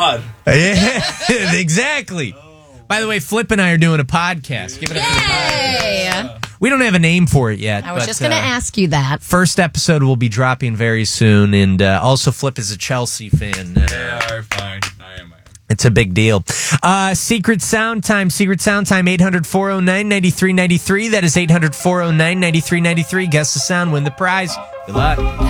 God. Yeah, exactly. By the way, Flip and I are doing a podcast. Give it up for the podcast. We don't have a name for it yet. I was just going to ask you that. First episode will be dropping very soon, and also Flip is a Chelsea fan. Yeah, fine. I am. It's a big deal. Secret Sound Time, 800-409-9393. That is 800-409-9393. Guess the sound, win the prize. Good luck.